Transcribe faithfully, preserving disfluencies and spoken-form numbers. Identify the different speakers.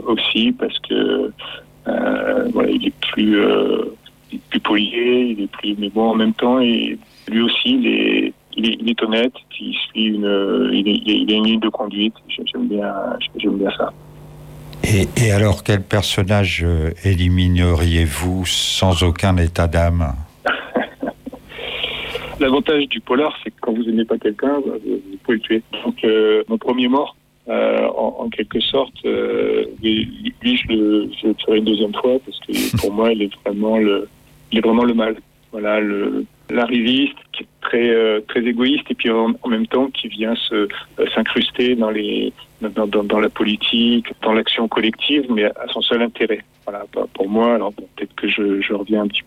Speaker 1: aussi parce que euh, voilà, il est plus, euh, il est plus polié, il est plus, mais bon, en même temps, et lui aussi, il est, il est, il est honnête, il suit une, il, est, il a une ligne de conduite. J'aime bien, j'aime bien ça.
Speaker 2: Et, et alors, quel personnage élimineriez-vous sans aucun état d'âme?
Speaker 1: L'avantage du polar, c'est que quand vous n'aimez pas quelqu'un, vous, vous pouvez le tuer. Donc, euh, mon premier mort, euh, en, en quelque sorte, euh, lui, je le, je le tuerai une deuxième fois parce que pour moi, il est vraiment le, il est vraiment le mal. Voilà, le, l'arriviste qui est très, euh, très égoïste et puis en, en même temps qui vient se, euh, s'incruster dans les, dans, dans, dans la politique, dans l'action collective, mais à son seul intérêt. Voilà, pour moi, alors bon, peut-être que je, je reviens un petit